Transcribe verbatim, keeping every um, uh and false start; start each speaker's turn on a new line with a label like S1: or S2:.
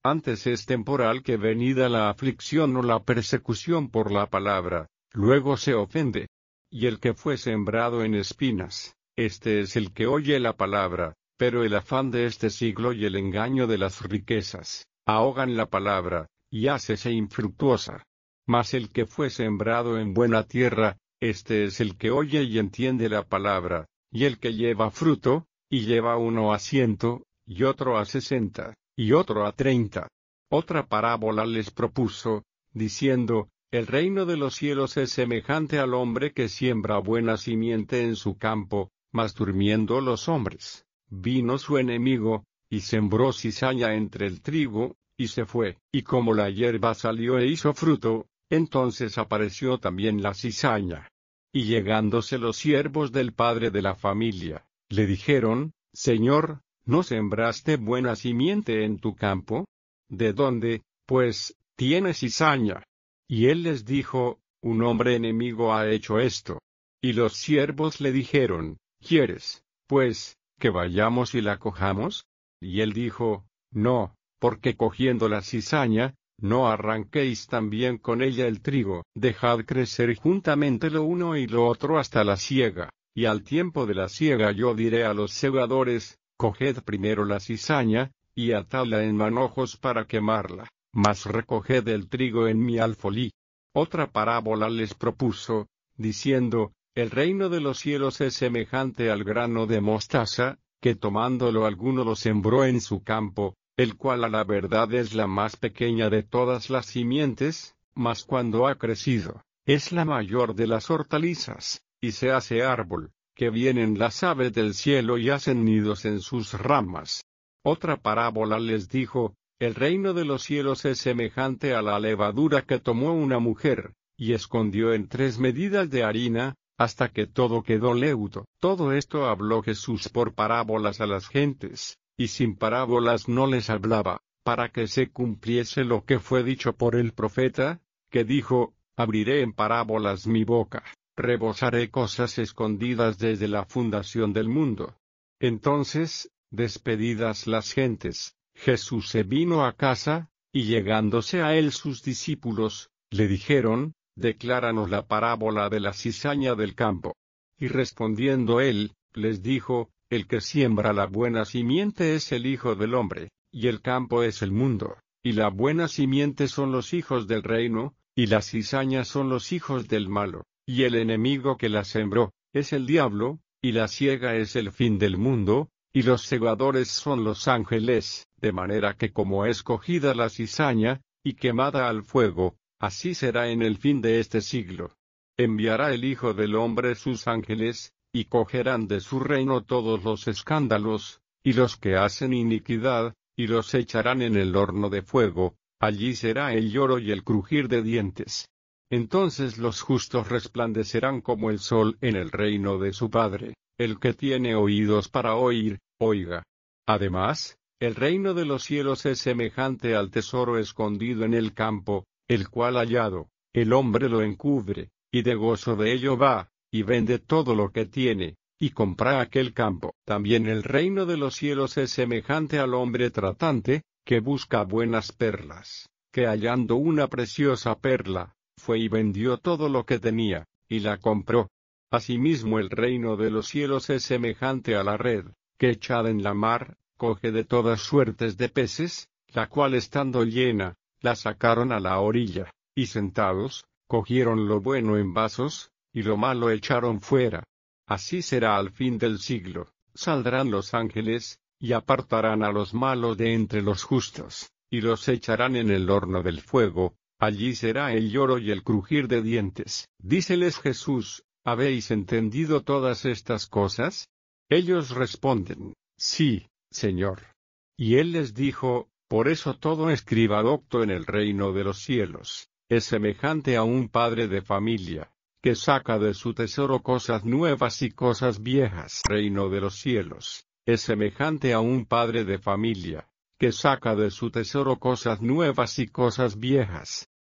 S1: Antes es temporal que venida la aflicción o la persecución por la palabra, luego se ofende. Y el que fue sembrado en espinas, este es el que oye la palabra, pero el afán de este siglo y el engaño de las riquezas, ahogan la palabra, y hácese infructuosa. Mas el que fue sembrado en buena tierra, este es el que oye y entiende la palabra, y el que lleva fruto, y lleva uno a ciento, y otro a sesenta, y otro a treinta. Otra parábola les propuso, diciendo, el reino de los cielos es semejante al hombre que siembra buena simiente en su campo, mas durmiendo los hombres, vino su enemigo, y sembró cizaña entre el trigo, y se fue, y como la hierba salió e hizo fruto, entonces apareció también la cizaña. Y llegándose los siervos del padre de la familia, le dijeron, Señor, ¿no sembraste buena simiente en tu campo? ¿De dónde, pues, tienes cizaña? Y él les dijo, un hombre enemigo ha hecho esto. Y los siervos le dijeron, ¿quieres, pues, que vayamos y la cojamos? Y él dijo, no, porque cogiendo la cizaña, no arranquéis también con ella el trigo. Dejad crecer juntamente lo uno y lo otro hasta la siega, y al tiempo de la siega yo diré a los segadores, coged primero la cizaña, y atadla en manojos para quemarla, mas recoged el trigo en mi alfolí. Otra parábola les propuso, diciendo, el reino de los cielos es semejante al grano de mostaza, que tomándolo alguno lo sembró en su campo, el cual a la verdad es la más pequeña de todas las simientes, mas cuando ha crecido, es la mayor de las hortalizas, y se hace árbol, que vienen las aves del cielo y hacen nidos en sus ramas. Otra parábola les dijo, el reino de los cielos es semejante a la levadura que tomó una mujer, y escondió en tres medidas de harina, hasta que todo quedó leudo. Todo esto habló Jesús por parábolas a las gentes, y sin parábolas no les hablaba, para que se cumpliese lo que fue dicho por el profeta, que dijo, abriré en parábolas mi boca, rebosaré cosas escondidas desde la fundación del mundo. Entonces, despedidas las gentes, Jesús se vino a casa, y llegándose a él sus discípulos, le dijeron, decláranos la parábola de la cizaña del campo. Y respondiendo él, les dijo, el que siembra la buena simiente es el Hijo del Hombre, y el campo es el mundo, y la buena simiente son los hijos del reino, y la cizaña son los hijos del malo, y el enemigo que la sembró, es el diablo, y la siega es el fin del mundo, y los segadores son los ángeles, de manera que como es cogida la cizaña, y quemada al fuego, así será en el fin de este siglo. Enviará el Hijo del Hombre sus ángeles, y cogerán de su reino todos los escándalos, y los que hacen iniquidad, y los echarán en el horno de fuego, allí será el lloro y el crujir de dientes. Entonces los justos resplandecerán como el sol en el reino de su Padre. El que tiene oídos para oír, oiga. Además, el reino de los cielos es semejante al tesoro escondido en el campo, el cual hallado, el hombre lo encubre, y de gozo de ello va, y vende todo lo que tiene, y compra aquel campo. También el reino de los cielos es semejante al hombre tratante, que busca buenas perlas, que hallando una preciosa perla, fue y vendió todo lo que tenía, y la compró. Asimismo el reino de los cielos es semejante a la red, que echada en la mar, coge de todas suertes de peces, la cual estando llena, la sacaron a la orilla, y sentados, cogieron lo bueno en vasos, y lo malo echaron fuera. Así será al fin del siglo, saldrán los ángeles, y apartarán a los malos de entre los justos, y los echarán en el horno del fuego, allí será el lloro y el crujir de dientes. Díceles Jesús, ¿habéis entendido todas estas cosas? Ellos responden, sí, Señor. Y él les dijo, por eso todo escriba docto en el reino de los cielos, es semejante a un padre de familia, que saca de su tesoro cosas nuevas y cosas viejas. Reino de los cielos, es semejante a un padre de familia, que saca de su tesoro cosas nuevas y cosas viejas.